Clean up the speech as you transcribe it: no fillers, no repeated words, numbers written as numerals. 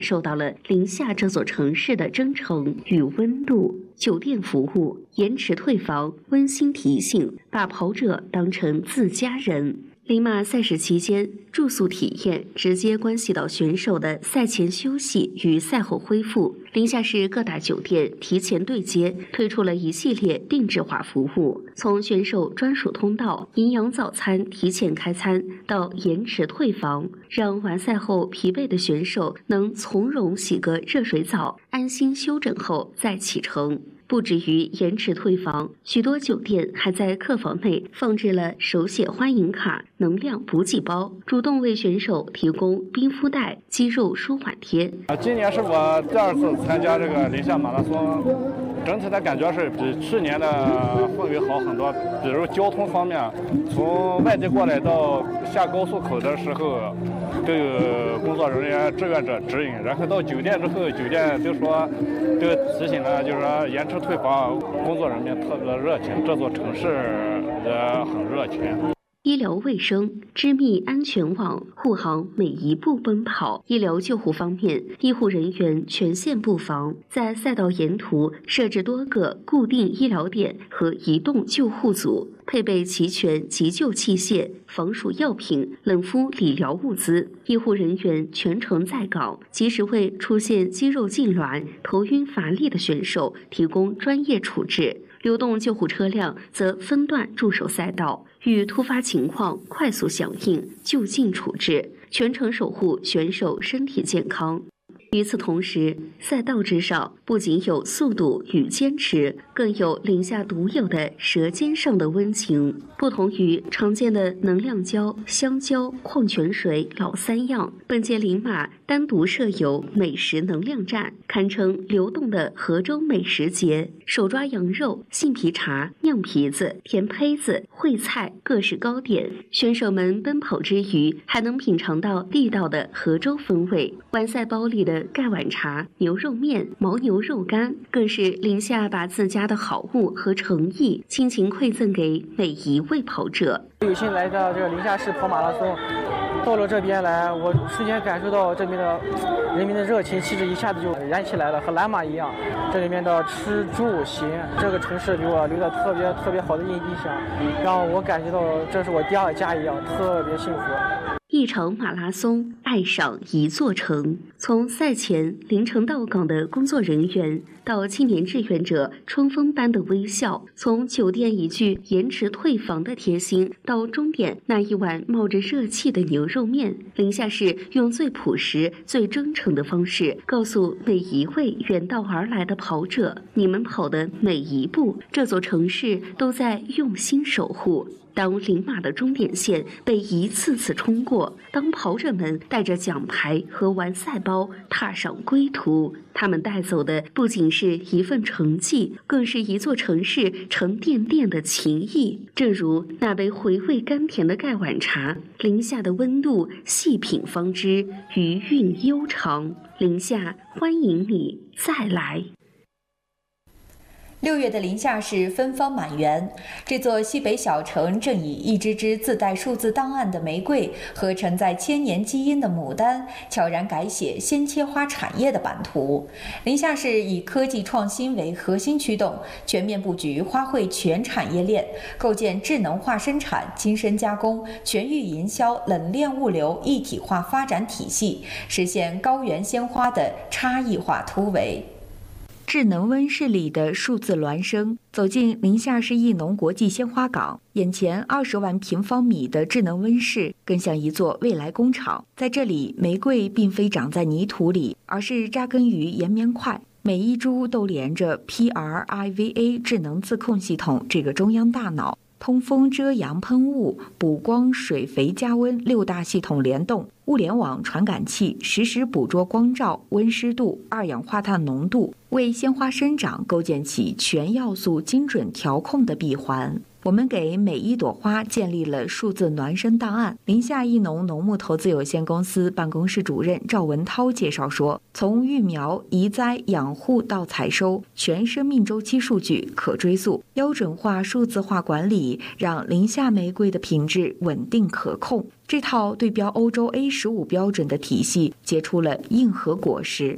受到了临夏这座城市的真诚与温度。酒店服务、延迟退房、温馨提醒，把跑者当成自家人。林马赛事期间，住宿体验直接关系到选手的赛前休息与赛后恢复。临夏市各大酒店提前对接，推出了一系列定制化服务，从选手专属通道、营养早餐提前开餐到延迟退房，让完赛后疲惫的选手能从容洗个热水澡，安心休整后再启程。不止于延迟退房，许多酒店还在客房内放置了手写欢迎卡、能量补给包，主动为选手提供冰敷袋、肌肉舒缓贴。 今年是我第2次参加这个临夏马拉松，整体的感觉是比去年的氛围好很多。比如交通方面，从外地过来到下高速口的时候，都有工作人员、志愿者指引，然后到酒店之后，酒店就说都提醒了，就是说延迟退房，工作人员特别热情，这座城市也很热情。 医疗卫生、织密安全网，护航每一步奔跑。医疗救护方面，医护人员全线布防，在赛道沿途设置多个固定医疗点和移动救护组，配备齐全急救器械、防暑药品、冷敷理疗物资。医护人员全程在岗，及时为出现肌肉痉挛、头晕乏力的选手提供专业处置。流动救护车辆则分段驻守赛道，遇突发情况快速响应、就近处置，全程守护选手身体健康。与此同时，赛道之上不仅有速度与坚持，更有临夏独有的舌尖上的温情。不同于常见的能量胶、香蕉、矿泉水老三样，本届临马单独设有美食能量站，堪称流动的河州美食节。手抓羊肉、杏皮茶、酿皮子、甜胚子、烩菜，各式糕点。选手们奔跑之余，还能品尝到地道的河州风味。完赛包里的盖碗茶、牛肉面、牦牛肉干，更是临夏把自家的好物和诚意倾情馈赠给每一位跑者。 有幸来到这个临夏市跑马拉松，到了这边来，我瞬间感受到这边的人民的热情气质一下子就燃起来了，和蓝马一样。这里面的吃住行，这个城市给我留了特别好的印象，让我感觉到这是我第2家一样，特别幸福。 一场马拉松，爱上一座城。从赛前凌晨到岗的工作人员，到青年志愿者春风般的微笑；从酒店一句延迟退房的贴心，到终点那一碗冒着热气的牛肉面，临夏市用最朴实、最真诚的方式，告诉每一位远道而来的跑者：你们跑的每一步，这座城市都在用心守护。当临马的终点线被一次次冲过，当跑者们带着奖牌和完赛包踏上归途，他们带走的不仅是一份成绩，更是一座城市沉甸甸的情谊。正如那杯回味甘甜的盖碗茶，临夏的温度细品方知，余韵悠长。临夏欢迎你再来。 6月的临夏市芬芳满园，这座西北小城正以一支支自带数字档案的玫瑰和承载千年基因的牡丹，悄然改写鲜切花产业的版图。临夏市以科技创新为核心驱动，全面布局花卉全产业链，构建智能化生产、精深加工、全域营销、冷链物流一体化发展体系，实现高原鲜花的差异化突围。 智能温室里的数字孪生，走进临夏市艺农国际鲜花港，眼前20万平方米的智能温室更像一座未来工厂。在这里，玫瑰并非长在泥土里，而是扎根于岩棉块，每一株都连着 PRIVA 智能自控系统这个中央大脑，通风、遮阳、喷雾、补光、水肥、加温6大系统联动，物联网传感器实时捕捉光照、温湿度、二氧化碳浓度，为鲜花生长构建起全要素精准调控的闭环。 我们给每一朵花建立了数字孪生档案。宁夏益农农牧投资有限公司办公室主任赵文涛介绍说，从育苗、移栽、养护到采收，全生命周期数据可追溯，标准化、数字化管理，让宁夏玫瑰的品质稳定可控。这套对标欧洲 A15 标准的体系结出了硬核果实。